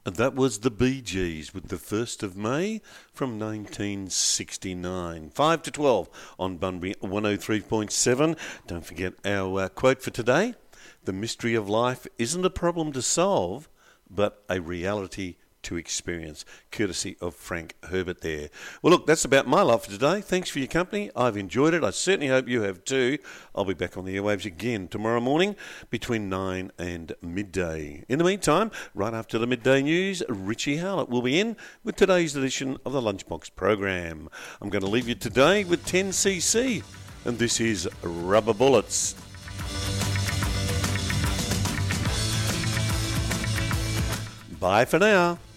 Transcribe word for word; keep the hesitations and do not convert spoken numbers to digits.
That was the Bee Gees with the first of May from nineteen sixty-nine. five to twelve on Bunbury one oh three point seven. Don't forget our uh, quote for today. The mystery of life isn't a problem to solve, but a reality to experience. Courtesy of Frank Herbert there. Well, look, that's about my life for today. Thanks for your company. I've enjoyed it. I certainly hope you have too. I'll be back on the airwaves again tomorrow morning between nine and midday. In the meantime, right after the midday news, Richie Howlett will be in with today's edition of the Lunchbox program. I'm going to leave you today with ten C C, and this is Rubber Bullets. Bye for now.